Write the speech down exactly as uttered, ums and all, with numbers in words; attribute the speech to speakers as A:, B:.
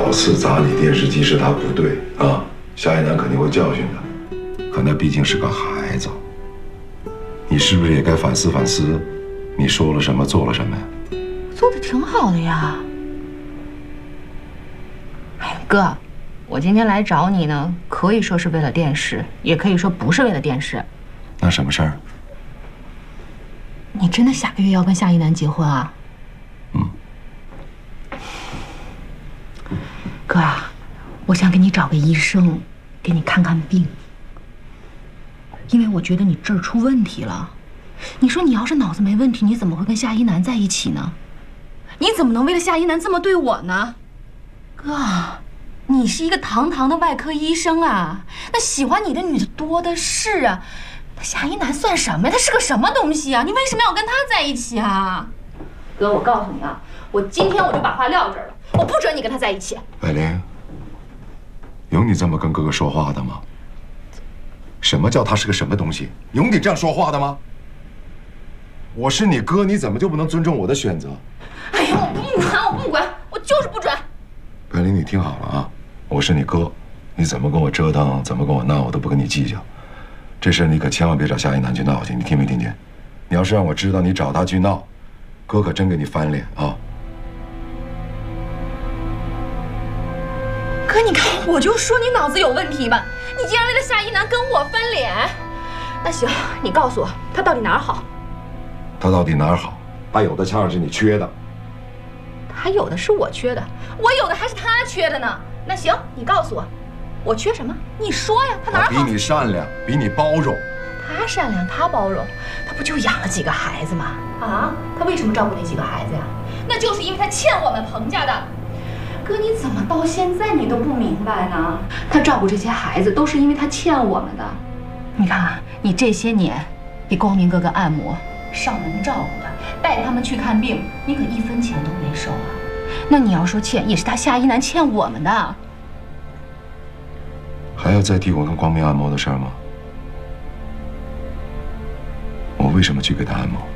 A: 老四砸你电视机是他不对啊，夏一楠肯定会教训他。可那毕竟是个孩子，你是不是也该反思反思，你说了什么，做了什么呀？
B: 做的挺好的呀。哎呀，哥，我今天来找你呢，可以说是为了电视，也可以说不是为了电视。
A: 那什么事儿？
B: 你真的下个月要跟夏一楠结婚啊？
A: 嗯。
B: 哥啊，我想给你找个医生，给你看看病。因为我觉得你这儿出问题了。你说你要是脑子没问题，你怎么会跟夏一楠在一起呢？你怎么能为了夏一楠这么对我呢？哥，你是一个堂堂的外科医生啊，那喜欢你的女的多的是啊。那夏一楠算什么呀？他是个什么东西啊？你为什么要跟他在一起啊？哥，我告诉你啊，我今天我就把话撂这儿了，我不准你跟他在一起。
A: 百灵，有你这么跟哥哥说话的吗？什么叫他是个什么东西？有你这样说话的吗？我是你哥，你怎么就不能尊重我的选择？
B: 哎呀，我不管，我不管，我就是不准。
A: 百灵，你听好了啊，我是你哥，你怎么跟我折腾，怎么跟我闹，我都不跟你计较。这事你可千万别找夏一楠去闹去，你听没听见？你要是让我知道你找他去闹，哥可真给你翻脸啊！
B: 哥，你看，我就说你脑子有问题吧！你竟然为了夏一楠跟我翻脸。那行，你告诉我他到底哪儿好？
A: 他到底哪儿好？他有的恰恰是你缺的。
B: 他有的是我缺的，我有的还是他缺的呢。那行，你告诉我，我缺什么？你说呀，他哪儿好？
A: 比你善良，比你包容。
B: 他善良，他包容，他不就养了几个孩子吗？啊，他为什么照顾那几个孩子呀？那就是因为他欠我们彭家的。哥，你怎么到现在你都不明白呢？他照顾这些孩子都是因为他欠我们的。你看啊，你这些年给光明哥哥按摩、上门照顾他，带他们去看病，你可一分钱都没收啊。那你要说欠，也是他夏一楠欠我们的。
A: 还要再提我跟光明按摩的事儿吗？我为什么去给他按摩？